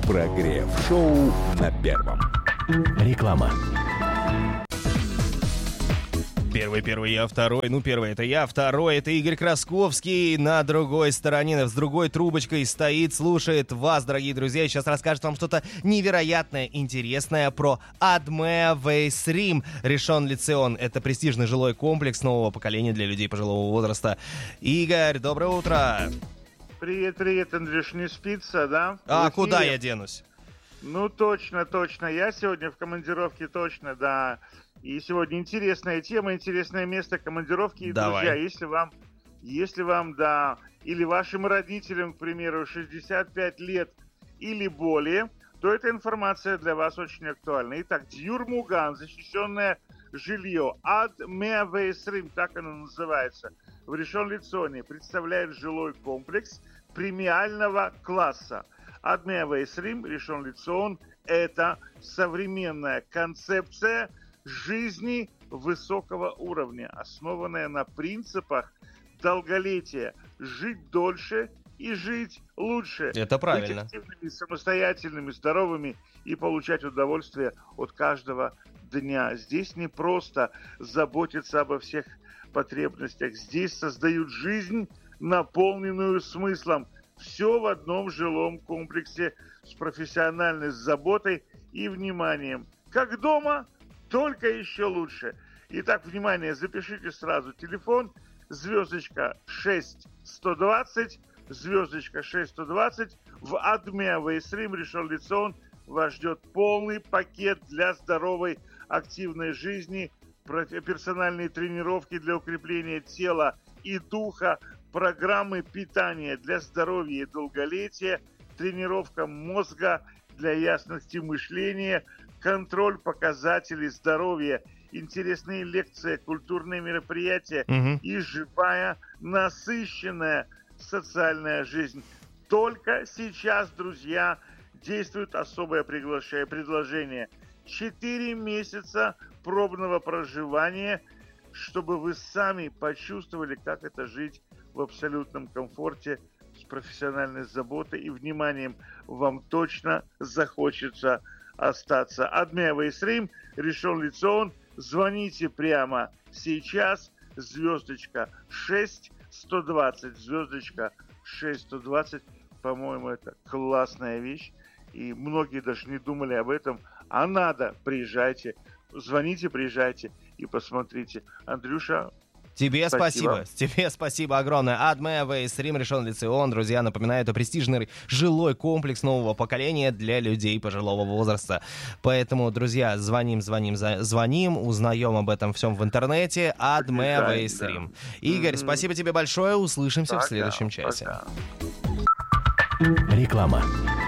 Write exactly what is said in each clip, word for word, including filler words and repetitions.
Прогрев-шоу на Первом. Реклама. Первый, первый, я второй. Ну, первый это я, второй это Игорь Красковский. На другой стороне, с другой трубочкой стоит, слушает вас, дорогие друзья. И сейчас расскажет вам что-то невероятное, интересное про Адме Вейсрим. Ришон Лицион. Это престижный жилой комплекс нового поколения для людей пожилого возраста. Игорь, доброе утро. Привет, привет, Андрюш, не спится, да? А куда я денусь? Ну, точно, точно. Я сегодня в командировке, точно, да. И сегодня интересная тема, интересное место командировки. И, Давай. друзья, если вам, если вам, да, или вашим родителям, к примеру, шестьдесят пять лет или более, то эта информация для вас очень актуальна. Итак, Дьюр Муган, защищенное жилье, Адме Вейсрим, так оно называется, в Ришон Лиционе, представляет жилой комплекс премиального класса. Адме Вейсрим, Ришон Лицион, это современная концепция жизни высокого уровня, основанная на принципах долголетия. Жить дольше и жить лучше. Это правильно. Быть активными, самостоятельными, здоровыми и получать удовольствие от каждого дня. Здесь не просто заботиться обо всех потребностях. Здесь создают жизнь, наполненную смыслом. Все в одном жилом комплексе с профессиональной заботой и вниманием. Как дома, только еще лучше. Итак, внимание, запишите сразу телефон звездочка шесть сто двадцать, звездочка шесть сто двадцать. В Адме Вейсрим Ришон Лицион вас ждет полный пакет для здоровой активной жизни, персональные тренировки для укрепления тела и духа, программы питания для здоровья и долголетия, тренировка мозга для ясности мышления, контроль показателей здоровья, интересные лекции, культурные мероприятия Угу. и живая, насыщенная социальная жизнь. Только сейчас, друзья, действует особое приглашение, предложение. Четыре месяца пробного проживания, чтобы вы сами почувствовали, как это жить в абсолютном комфорте, с профессиональной заботой и вниманием. Вам точно захочется остаться. Адме Вейсрим, Ришон Лицион. Звоните прямо сейчас. Звездочка шесть сто двадцать. Звездочка шесть сто двадцать. По-моему, это классная вещь. И многие даже не думали об этом. А надо. Приезжайте. Звоните, приезжайте и посмотрите. Андрюша, Тебе спасибо. Спасибо. Тебе спасибо огромное. Адме Вейсрим Ришон Лицион. Друзья, напоминаю, это престижный жилой комплекс нового поколения для людей пожилого возраста. Поэтому, друзья, звоним, звоним, за- звоним, узнаем об этом всем в интернете. Адме Приезжай, Вейсрим. да. Игорь, Мгм. спасибо тебе большое. Услышимся пока, в следующем часе. пока. Реклама.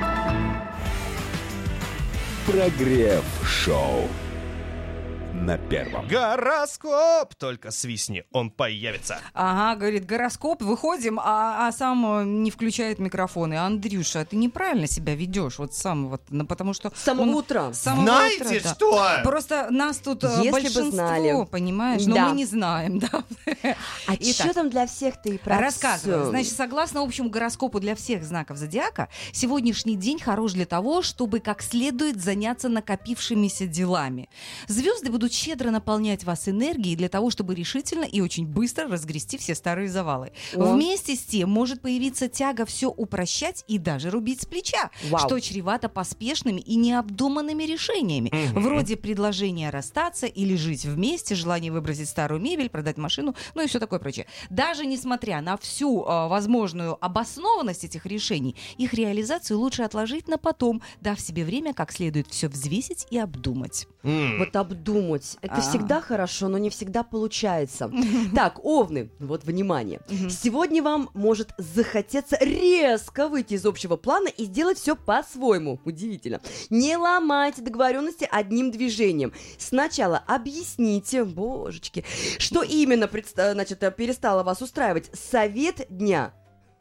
Прогрев-шоу на Первом. Гороскоп! Только свистни, он появится. Ага, говорит, гороскоп, выходим, а, а сам э, не включает микрофон. И, Андрюша, ты неправильно себя ведешь, вот сам вот, ну, потому что... С самого он- утра. С самого Знаете утра, да. что? Просто нас тут э, Если бы большинство, знали. понимаешь, но Да. мы не знаем, да. А Итак, что там для всех-то и про рассказываю. всё? Значит, согласно общему гороскопу для всех знаков зодиака, сегодняшний день хорош для того, чтобы как следует заняться накопившимися делами. Звезды будут щедро наполнять вас энергией для того, чтобы решительно и очень быстро разгрести все старые завалы. О. Вместе с тем может появиться тяга все упрощать и даже рубить с плеча, Вау. что чревато поспешными и необдуманными решениями, Мгм. вроде предложения расстаться или жить вместе, желание выбросить старую мебель, продать машину, ну и все такое прочее. Даже несмотря на всю э, возможную обоснованность этих решений, их реализацию лучше отложить на потом, дав себе время как следует все взвесить и обдумать. М. Вот обдумать. Это А. всегда хорошо, но не всегда получается. Так, овны, вот внимание. Сегодня вам может захотеться резко выйти из общего плана и сделать все по-своему. Удивительно. Не ломайте договоренности одним движением. Сначала объясните, божечки, что именно предста- значит, перестало вас устраивать. Совет дня.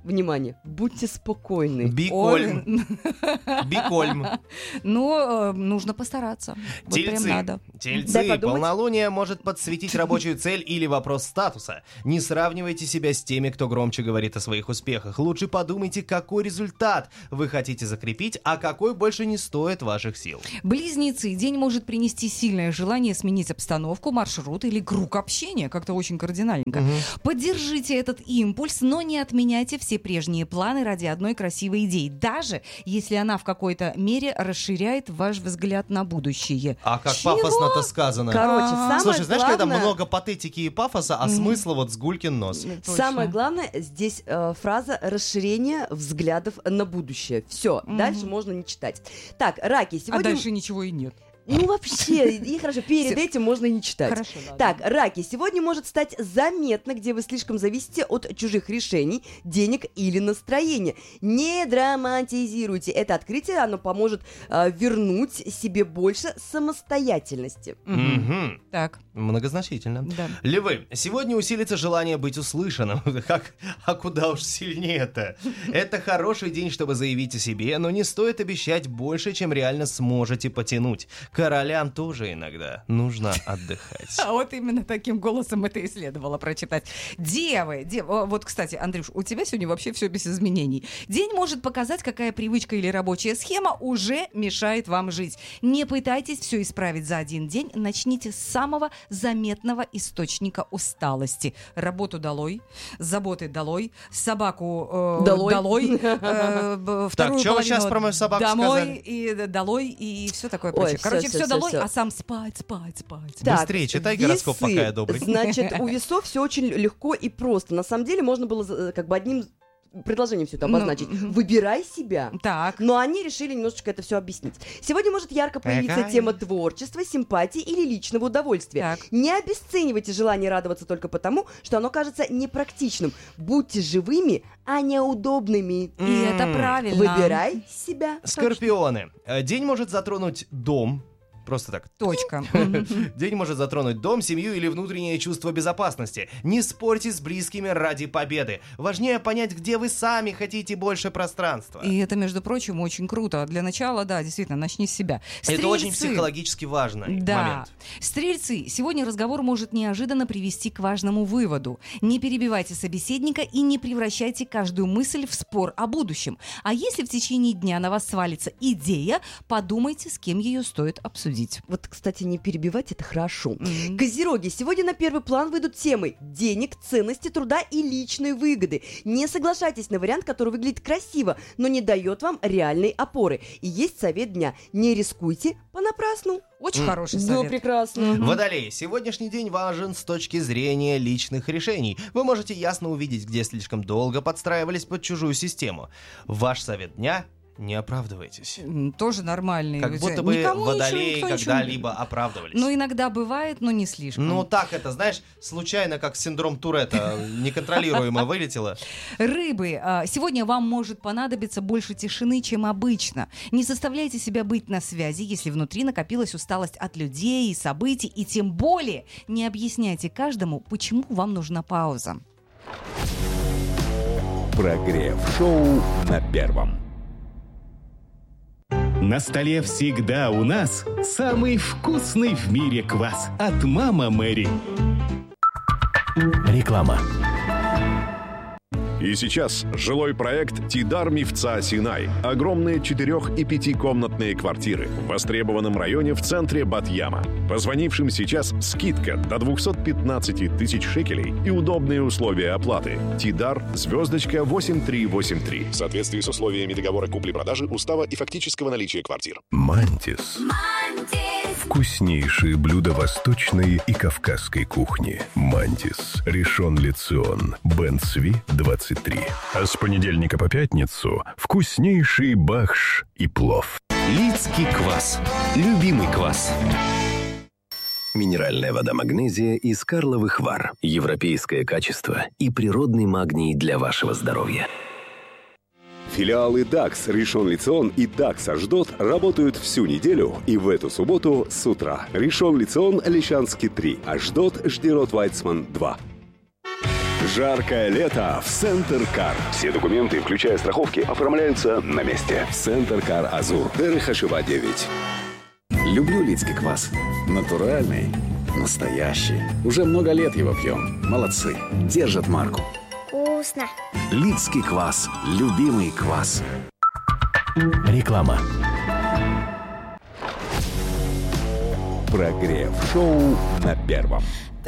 внимание, будьте спокойны. Бикольм. Бикольм. Но э, нужно постараться. Вот прям Тельцы. надо. Тельцы. Дай подумать. Полнолуние может подсветить рабочую цель или вопрос статуса. Не сравнивайте себя с теми, кто громче говорит о своих успехах. Лучше подумайте, какой результат вы хотите закрепить, а какой больше не стоит ваших сил. Близнецы. День может принести сильное желание сменить обстановку, маршрут или круг общения. Как-то очень кардинальненько. Поддержите этот импульс, но не отменяйте все прежние планы ради одной красивой идеи, даже если она в какой-то мере расширяет ваш взгляд на будущее. А как Чего? пафосно-то сказано. Короче, А. самое Слушай, знаешь, когда главное- много патетики и пафоса, а смысла вот с гулькин нос. Точно. Самое главное здесь э, фраза расширение взглядов на будущее. Все, дальше можно не читать. Так, раки, А сегодня... дальше ничего и нет. Ну вообще, и хорошо, перед Всё. этим можно и не читать. Хорошо, ладно. Так, раки, сегодня может стать заметно, где вы слишком зависите от чужих решений, денег или настроения. Не драматизируйте. Это открытие, оно поможет э, вернуть себе больше самостоятельности. Мгм. Так, Многозначительно. да. Львы, сегодня усилится желание быть услышанным. Как, а куда уж сильнее-то? Это хороший день, чтобы заявить о себе, но не стоит обещать больше, чем реально сможете потянуть. Королям тоже иногда нужно отдыхать. А вот именно таким голосом это и следовало прочитать. Девы, дев... о, вот, кстати, Андрюш, у тебя сегодня вообще все без изменений. День может показать, какая привычка или рабочая схема уже мешает вам жить. Не пытайтесь все исправить за один день. Начните с самого заметного источника усталости. Работу долой, заботы долой, собаку э, Долой. долой, э, б- вторую чё вы половину щас про мою собаку домой сказали? и д- долой и все такое Ой, прочее. всё, Короче, всё, все всё, долой, всё. а сам спать, спать, спать. Так, Быстрее читай гороскоп, весы. пока я добрый. Значит, у весов все очень легко и просто. На самом деле можно было за- как бы одним предложением все это Ну, обозначить. мгм. Выбирай себя. Так. Но они решили немножечко это все объяснить. Сегодня может ярко появиться Какая? тема творчества, симпатии или личного удовольствия. Так. Не обесценивайте желание радоваться только потому, что оно кажется непрактичным. Будьте живыми, а не удобными. И это М, правильно. Выбирай себя. Скорпионы. Э, День может затронуть дом. Просто так. Точка. День может затронуть дом, семью или внутреннее чувство безопасности. Не спорьте с близкими ради победы. Важнее понять, где вы сами хотите больше пространства. И это, между прочим, очень круто. Для начала, да, действительно, начни с себя. Это очень Стрельцы. психологически важный Да. момент. Стрельцы, сегодня разговор может неожиданно привести к важному выводу. Не перебивайте собеседника и не превращайте каждую мысль в спор о будущем. А если в течение дня на вас свалится идея, подумайте, с кем ее стоит обсудить. Вот, кстати, не перебивать, это хорошо. Мгм. Козероги, сегодня на первый план выйдут темы денег, ценности труда и личной выгоды. Не соглашайтесь на вариант, который выглядит красиво, но не дает вам реальной опоры. И есть совет дня. Не рискуйте понапрасну. Очень хороший Ну, совет. прекрасно. Водолей, сегодняшний день важен с точки зрения личных решений. Вы можете ясно увидеть, где слишком долго подстраивались под чужую систему. Ваш совет дня — не оправдывайтесь. М, Тоже нормальный. Как Ведь будто бы никому ничего, водолеи никто ничего не- когда-либо оправдывались. Ну, иногда бывает, но не слишком. Ну так это, знаешь, случайно, как синдром Туретта, неконтролируемо вылетело. Рыбы, а, сегодня вам может понадобиться больше тишины, чем обычно. Не заставляйте себя быть на связи, если внутри накопилась усталость от людей и событий, и тем более не объясняйте каждому, почему вам нужна пауза. Прогрев-шоу на Первом. На столе всегда у нас самый вкусный в мире квас от «Мама Мэри». Реклама. И сейчас жилой проект «Тидар Мифца Синай». Огромные четырех- и пятикомнатные квартиры в востребованном районе в центре Бат-Яма. Позвонившим сейчас скидка до двести пятнадцать тысяч шекелей и удобные условия оплаты. Тидар, звездочка восемь три восемь три. В соответствии с условиями договора купли-продажи, устава и фактического наличия квартир. Мантис. Вкуснейшие блюда восточной и кавказской кухни. Мантис. Ришон Ле Цион. Бен Цви, двадцать три. А с понедельника по пятницу вкуснейший бахш и плов. Лидский квас. Любимый квас. Минеральная вода «Магнезия» из Карловых Вар. Европейское качество и природный магний для вашего здоровья. Филиалы дакс Ришон Ле Цион и дакс Ашдот работают всю неделю и в эту субботу с утра. Ришон Ле Цион, Лещанский три, Ашдот, Ждерот Вайцман два. Жаркое лето в Центр Кар. Все документы, включая страховки, оформляются на месте. Центр Кар Азур. Дерехашева девять. Люблю лидский квас. Натуральный, настоящий. Уже много лет его пьем. Молодцы. Держат марку. Вкусно. Лидский квас. Любимый квас. Реклама. Прогрев шоу на Первом.